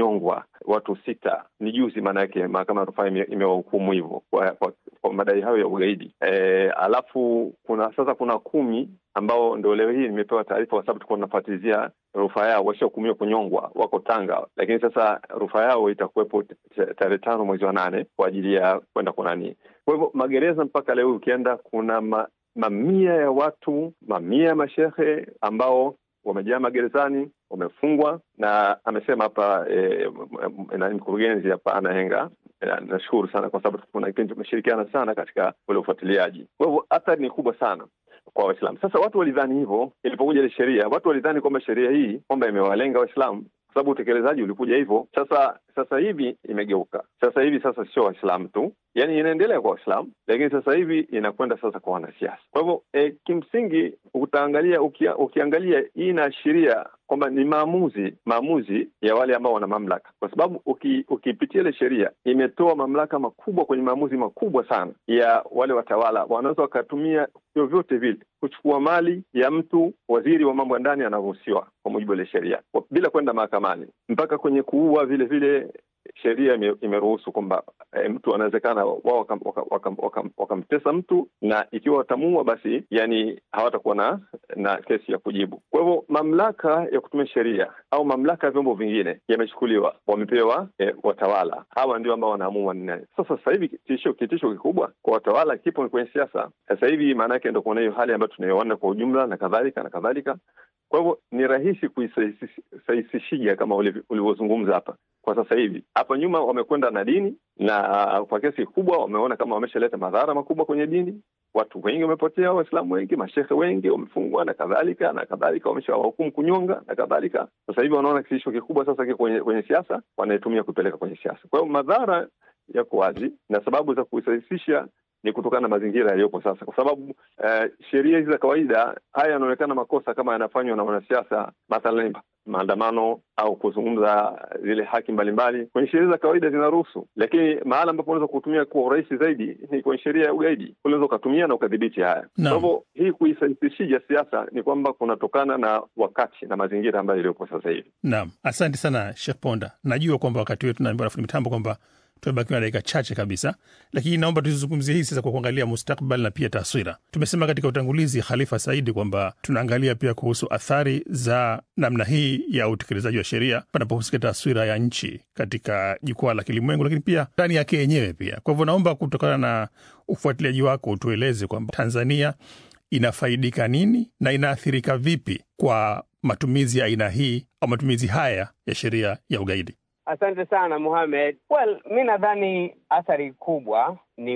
[SPEAKER 6] kunyongwa watu sita ni juzi, maana yake mahakama ya rufaa imewahukumu hivyo kwa, kwa, kwa madai hayo ya ugaidi. E, alafu kuna sasa kuna kumi ambao ndio leo hii nimepewa taarifa kwa sababu tulikuwa tunafuatilia rufaa yao, washahukumiwa kunyongwa, wako Tanga, lakini sasa rufaa yao itakuwepo tarehe tano mwezi wa nane kwa ajili ya kwenda kwa nani. Kwa hivyo magereza mpaka leo ukienda kuna ma, mamia ya watu, mamia ya mashehe ambao wamejaa magerezani, wamefungwa. Na amesema hapa e, na mkurugenzi hapa Anahenga, nashukuru sana kwa sababu kuna kipindi tumeshirikiana sana katika ule ufuatiliaji. Kwa hivyo athari ni kubwa sana kwa Waislamu. Sasa watu walidhani hivyo ilipokuja ile sheria, watu walidhani kwamba sheria hii kwamba imewalenga Waislamu kwa sababu utekelezaji ulikuja hivyo. Sasa sasa hivi imegeuka. Sasa hivi sasa sio Waislamu tu, yani inaendelea kwa Waislamu, lakini sasa hivi inakwenda sasa kwa wanasiasa. Kwa hivyo e, kimsingi utaangalia ukia, ukiangalia hii inaashiria kwamba ni maamuzi maamuzi ya wale ambao wana mamlaka, kwa sababu uki, ukipitia ile sheria imetoa mamlaka makubwa kwenye maamuzi makubwa sana ya wale watawala. Wanaweza wakatumia vyovyote vile kuchukua mali ya mtu, waziri wa mambo ya ndani anaruhusiwa kwa mujibu wa sheria bila kwenda mahakamani, mpaka kwenye kuua vile vile sheria imeruhusu kwamba e, mtu anawezekana wao wakamtesa waka, waka, waka mtu, na ikiwa watamuua basi yani hawatakuwa na na kesi ya kujibu. Kwa hivyo mamlaka ya kutumia sheria au mamlaka ya vyombo vingine yamechukuliwa, wamepewa e, watawala. Hawa ndio ambao wanaamua ni nani. Sasa sasa hivi kitisho kitisho kikubwa kwa watawala kipo kwenye siasa. Sasa hivi maana yake ndio kuna hiyo hali ambayo tunayoona kwa ujumla na kadhalika na kadhalika. Kwa hivyo ni rahisi kuisahisishia kama ulivyozungumza hapa. Kwa sasa hivi hapa nyuma wamekwenda na dini, na kwa kiasi kubwa wameona kama wameshaleta madhara makubwa kwenye dini. Watu wengi wamepotea, Waislamu wengi, mashehe wengi wamefungwa na kadhalika na kadhalika, wameshawahukumu kunyonga na kadhalika. Sasa hivi wanaona kitisho kikubwa sasa kiko kwenye, kwenye siasa, wanaitumia kupeleka kwenye siasa. Kwa hiyo madhara yako wazi, na sababu za kuisahisisha ni kutokana na mazingira yaliyopo sasa, kwa sababu uh, sheria hizi za kawaida haya yanaonekana makosa kama yanafanywa na wanasiasa, mathalan maandamano au kuzungumza zile haki mbalimbali, kwenye sheria za kawaida zinaruhusu, lakini mahala ambapo unaweza kutumia kwa urahisi zaidi ni kwenye sheria ya ugaidi. Unaweza kutumia na ukadhibiti haya. Kwa hivyo hii kuisahisishia siasa ni kwamba kunatokana na wakati na mazingira ambayo yaliyopo sasa hivi.
[SPEAKER 3] Naam, asante sana Sheikh Ponda. Najua kwamba wakati wetu tunaambiwa na mitambo kwamba tumebakiwa na dakika chache kabisa, lakini naomba tuzungumzie hii sasa kwa kuangalia mustakbali na pia taswira. Tumesema katika utangulizi Khalifa Saidi kwamba tunaangalia pia kuhusu athari za namna hii ya utekelezaji wa sheria panapohusika taswira ya nchi katika jukwaa la kilimwengu, lakini pia ndani yake yenyewe pia. Kwa hivyo naomba kutokana na ufuatiliaji wako utueleze kwamba Tanzania inafaidika nini na inaathirika vipi kwa matumizi ya aina hii au matumizi haya ya sheria ya ugaidi.
[SPEAKER 7] Asante sana Mohamed. Well, mi nadhani athari kubwa ni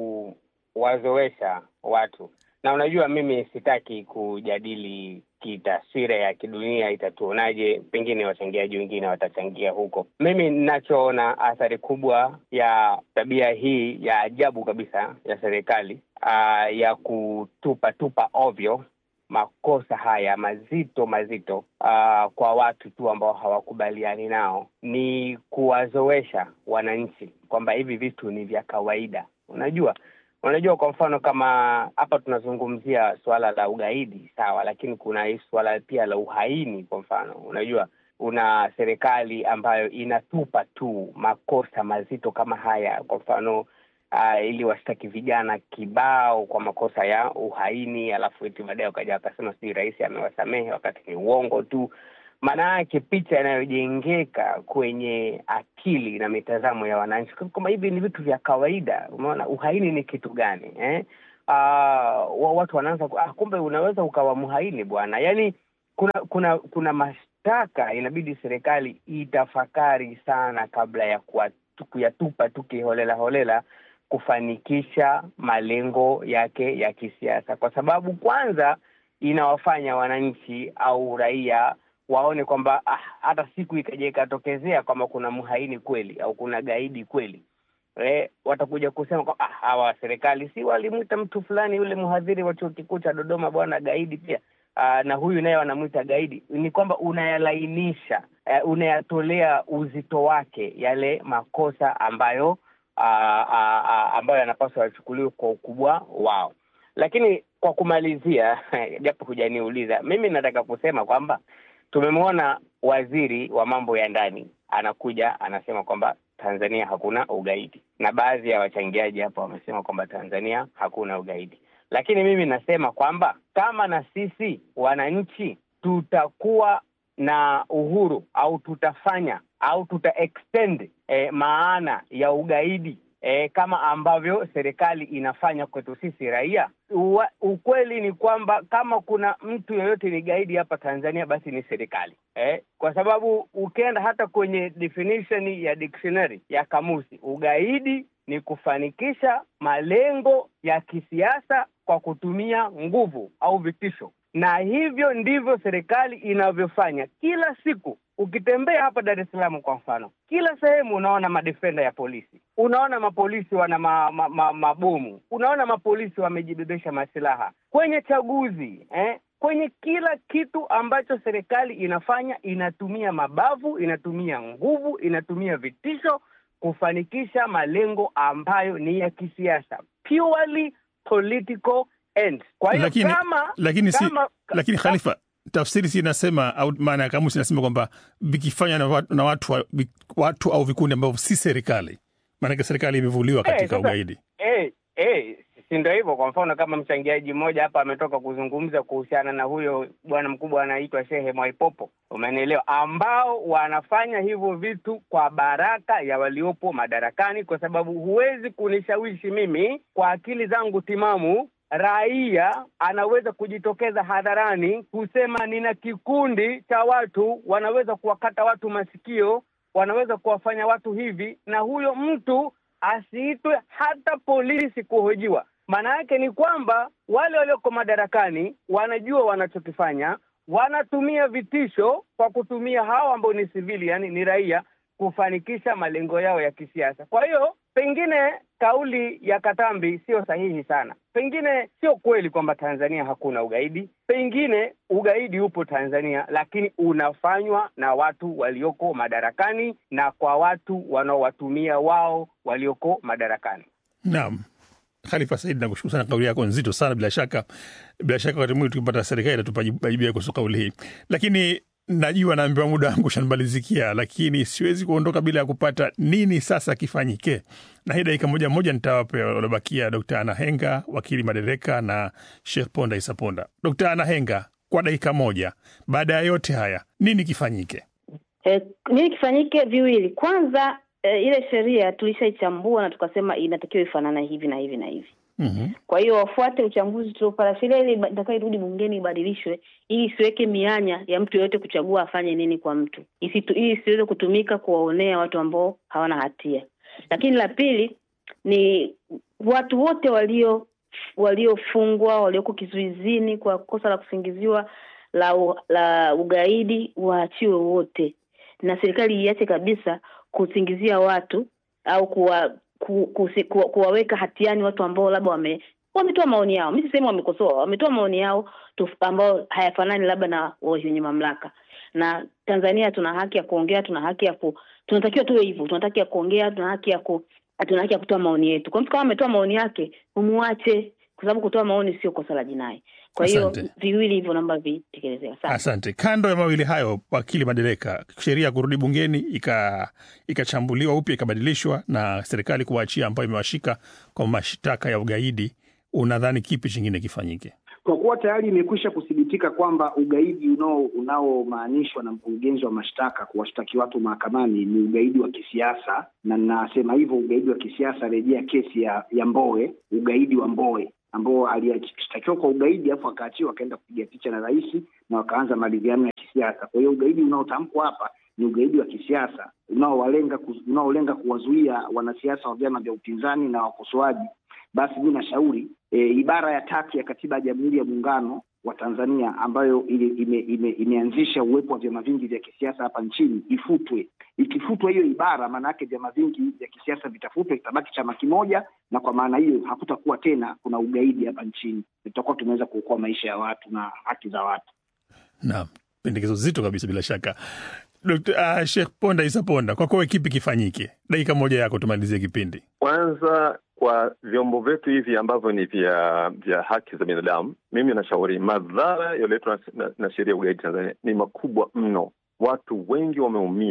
[SPEAKER 7] kuwazoesha watu. Na unajua mimi sitaki kujadili kitaswira ya kidunia itatuonaje, pengine wachangiaji wengine watachangia huko. Mimi ninachoona athari kubwa ya tabia hii ya ajabu kabisa ya serikali uh, ya kutupa tupa ovyo makosa haya mazito mazito uh, kwa watu tu ambao hawakubaliani nao, ni kuwazoesha wananchi kwamba hivi vitu ni vya kawaida. Unajua unajua kwa mfano kama hapa tunazungumzia swala la ugaidi, sawa, lakini kuna hii swala pia la uhaini. Kwa mfano unajua una serikali ambayo inatupa tu makosa mazito kama haya, kwa mfano Uh, ili washtaki vijana kibao kwa makosa ya uhaini, alafu eti baadaye wakaja wakasema si rais amewasamehe, wakati ni uongo tu. Maana yake picha inayojengeka kwenye akili na mitazamo ya wananchi kama hivi ni vitu vya kawaida. Umeona uhaini ni kitu gani eh? Uh, watu wanaanza ah, kumbe unaweza ukawa muhaini bwana. Yaani kuna kuna kuna mashtaka inabidi serikali itafakari sana kabla ya kuyatupa tu kiholela holela kufanikisha malengo yake ya kisiasa, kwa sababu kwanza inawafanya wananchi au raia waone kwamba ah, hata siku ikaje ikatokezea kama kuna muhaini kweli au kuna gaidi kweli, eh, watakuja kusema kwa ah, hawa serikali si walimuita mtu fulani yule mhadhiri wa chuo kikuu cha Dodoma bwana gaidi pia. Uh, na huyu naye wanamuita gaidi. Ni kwamba unayalainisha, uh, unayatolea uzito wake yale makosa ambayo uh, uh, uh, ambayo yanapaswa yachukuliwe kwa ukubwa wao. Lakini kwa kumalizia, japo hujaniuliza, mimi nataka kusema kwamba tumemwona waziri wa mambo ya ndani anakuja anasema kwamba Tanzania hakuna ugaidi, na baadhi ya wachangiaji hapa wamesema kwamba Tanzania hakuna ugaidi. Lakini mimi nasema kwamba kama na sisi wananchi tutakuwa na uhuru au tutafanya au tuta extend eh, maana ya ugaidi eh, kama ambavyo serikali inafanya kwetu sisi raia, Uwa, ukweli ni kwamba kama kuna mtu yeyote ni gaidi hapa Tanzania basi ni serikali. Eh, kwa sababu ukienda hata kwenye definition ya dictionary ya kamusi, ugaidi ni kufanikisha malengo ya kisiasa kwa kutumia nguvu au vitisho. Na hivyo ndivyo serikali inavyofanya kila siku. Ukitembea hapa Dar es Salaam kwa mfano, kila sehemu unaona madefenda ya polisi, unaona mapolisi wana ma, ma, ma, mabomu, unaona mapolisi wamejibebesha masilaha kwenye chaguzi, eh? Kwenye kila kitu ambacho serikali inafanya inatumia mabavu, inatumia nguvu, inatumia vitisho kufanikisha malengo ambayo ni ya kisiasa, purely political ends. Kwa hiyo
[SPEAKER 3] lakini,
[SPEAKER 7] kama
[SPEAKER 3] lakini,
[SPEAKER 7] kama,
[SPEAKER 3] si, lakini Khalifa, tafsiri si inasema au maana ya kamusi inasema kwamba vikifanya na watu, na watu, watu au vikundi ambavyo si serikali, maana serikali imevuliwa katika
[SPEAKER 7] eh, sasa,
[SPEAKER 3] ugaidi.
[SPEAKER 7] Eh, eh, si ndio hivyo? Kwa mfano kama mchangiaji mmoja hapa ametoka kuzungumza kuhusiana na huyo bwana mkubwa anaitwa Shehe Mwaipopo, umenielewa, ambao wanafanya hivyo vitu kwa baraka ya waliopo madarakani, kwa sababu huwezi kunishawishi mimi kwa akili zangu timamu. Raia anaweza kujitokeza hadharani kusema nina kikundi cha watu wanaweza kuwakata watu masikio, wanaweza kuwafanya watu hivi, na huyo mtu asiitwe hata polisi kuhojiwa. Maana yake ni kwamba wale walioko madarakani wanajua wanachokifanya, wanatumia vitisho kwa kutumia hao ambao ni civili, yani ni raia, kufanikisha malengo yao ya kisiasa. Kwa hiyo pengine kauli ya Katambi sio sahihi sana. Pengine sio kweli kwamba Tanzania hakuna ugaidi. Pengine ugaidi upo Tanzania, lakini unafanywa na watu walioko madarakani na kwa watu wanaowatumia wao walioko madarakani.
[SPEAKER 3] Naam. Khalifa Said, nakushukuru sana, kauli yako nzito sana. Bila shaka bila shaka wakati mwingine tukipata serikali itatupa majibu kwa kauli hii. Lakini najua naambiwa muda wangu shanbalizikia, lakini siwezi kuondoka bila ya kupata nini sasa kifanyike. Na hii dakika moja moja nitawapa walobakia Daktari Anahenga, wakili madereka, na Sheikh Ponda Isa Ponda. Daktari Anahenga, kwa dakika moja, baada ya yote haya nini kifanyike?
[SPEAKER 4] Eh, nini kifanyike? Viwili. Kwanza, e, ile sheria tulishaichambua na tukasema inatakiwa ifanane hivi na hivi na hivi.
[SPEAKER 3] Mhm.
[SPEAKER 4] Kwa hiyo wafuate uchambuzi tuliopata. Sheria ile inatakiwa irudi bungeni ibadilishwe ili isiweke mianya ya mtu yote kuchagua afanye nini kwa mtu. Isitu, ili isiweze kutumika kuwaonea watu ambao hawana hatia. Lakini la pili ni watu wote walio waliofungwa, walioko kizuizini kwa kosa la kusingiziwa la la ugaidi waachiwe wote. Na serikali iache kabisa kusingizia watu au kuwa ku, ku, ku, kuwaweka hatiani watu ambao labda wame wametoa maoni yao. Mimi sisemi wamekosoa, wametoa maoni yao tuf, ambao hayafanani labda na wenye mamlaka. Na Tanzania tuna haki ya kuongea, tuna haki ya ku, tunatakiwa tuwe hivyo, tunatakiwa kuongea, tuna haki ya ku, tuna haki ya kutoa maoni yetu. Kwa mtu kama ametoa maoni yake, umuache, kwa sababu kutoa maoni sio kosa la jinai. Kwa hiyo viwili hivyo namba vitekelezeka. Asante.
[SPEAKER 3] Asante. Kando ya mawili hayo, wakili madereka, sheria kurudi bungeni ika ikachambuliwa upya, ikabadilishwa na serikali kuwaachia ambao imewashika kwa mashtaka ya ugaidi, unadhani kipi kingine kifanyike?
[SPEAKER 5] Kwa kuwa tayari imekwisha kuthibitika kwamba ugaidi unao unaomaanishwa na mkurugenzi wa mashtaka kuwashtaki watu mahakamani ni ugaidi wa kisiasa, na nasema hivyo ugaidi wa kisiasa, rejea kesi ya, ya Mbowe, ugaidi wa Mbowe ambao alishtakiwa kwa ugaidi afu akaachiwa akaenda kupiga picha na rais na wakaanza maridhiano ya kisiasa. Kwa hiyo ugaidi unaotamkwa hapa ni ugaidi wa kisiasa unaowalenga unaolenga kuwazuia wanasiasa wa vyama vya upinzani na wakosoaji. Basi mimi nashauri e, ibara ya tatu ya katiba ya Jamhuri ya Muungano wa Tanzania ambayo ime, ime, imeanzisha uwepo wa vyama vingi vya kisiasa hapa nchini ifutwe. Ikifutwa hiyo ibara, maana yake vyama vingi vya kisiasa vitafutwa, itabaki chama kimoja, na kwa maana hiyo hakutakuwa tena kuna ugaidi hapa nchini. Tutakuwa tumeweza kuokoa maisha ya watu na haki za watu.
[SPEAKER 3] Naam, pendekezo zito kabisa bila shaka. Daktari uh, Sheikh Ponda Isa Ponda, kwa kwa kipi kifanyike? Dakika moja yako tumalizie kipindi.
[SPEAKER 6] Kwanza, kwa vyombo vyetu hivi ambavyo ni vya vya haki za binadamu, mimi nashauri madhara yaliyoletwa na, na, na sheria ya ugaidi Tanzania ni makubwa mno. Watu wengi wameumia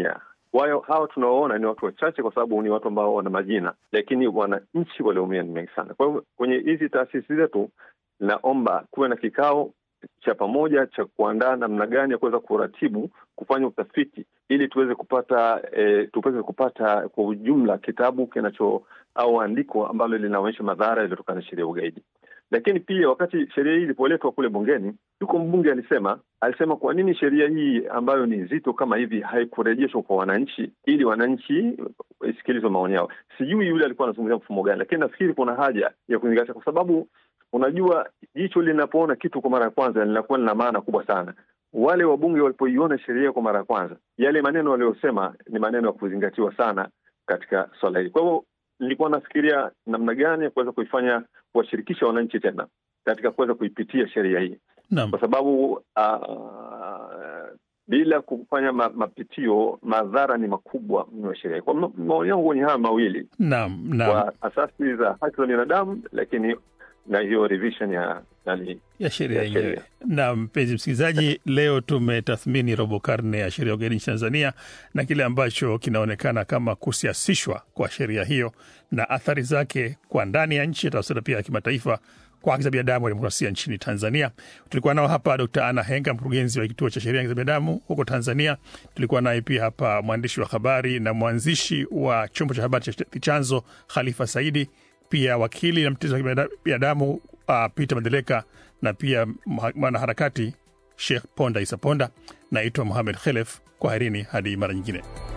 [SPEAKER 6] Wao hao tunaoona ni watu wachache kwa sababu ni watu ambao wana majina, lakini wananchi walioumia ni mengi sana. Kwa hiyo kwenye hizi taasisi zetu naomba kuwe na kikao cha pamoja cha kuandaa namna gani ya kuweza kuratibu kufanya utafiti ili tuweze kupata e, tuweze kupata kwa ujumla kitabu kinacho au andiko ambalo linaonyesha madhara yaliyotokana na sheria ya ugaidi. Lakini pia wakati sheria hii ilipoletwa kule bungeni, yuko mbunge alisema alisema kwa nini sheria hii ambayo ni nzito kama hivi haikurejeshwa kwa wananchi ili wananchi isikilizwe maoni yao. Sijui yule alikuwa anazungumzia mfumo gani, lakini nafikiri kuna haja ya kuzingatia, kwa sababu unajua jicho linapoona kitu kwa mara ya kwanza linakuwa lina maana kubwa sana. Wale wabunge walipoiona sheria kwa mara ya kwanza, yale maneno waliyosema ni maneno ya kuzingatiwa sana katika swala hili. Kwa hiyo nilikuwa nafikiria namna gani ya kuweza kuifanya kuwashirikisha wananchi tena katika kuweza kuipitia sheria hii.
[SPEAKER 3] Naam.
[SPEAKER 6] Kwa sababu uh, bila kufanya ma, mapitio madhara ni makubwa mno sheria. Kwa maoni yangu ni haya mawili.
[SPEAKER 3] Naam, naam.
[SPEAKER 6] Kwa asasi za haki za binadamu, lakini na hiyo revision ya nani
[SPEAKER 3] ya sheria yenyewe. Na mpenzi msikilizaji, leo tumetathmini robo karne ya sheria ya ugaidi nchini Tanzania na kile ambacho kinaonekana kama kusiasishwa kwa sheria hiyo na athari zake kwa ndani ya nchi, tafsiri pia ya kimataifa kwa haki za binadamu na demokrasia nchini Tanzania. Tulikuwa nao hapa Dokta Anna Henga, mkurugenzi wa kituo cha sheria za binadamu huko Tanzania. Tulikuwa naye pia hapa mwandishi wa habari na mwanzishi wa chombo cha habari cha Chanzo Khalifa Saidi, pia wakili na mtetezi wa binadamu uh, Peter Madeleka, na pia mwanaharakati Sheikh Ponda Isa Ponda. Naitwa Mohamed Khelef. Kwaherini hadi mara nyingine.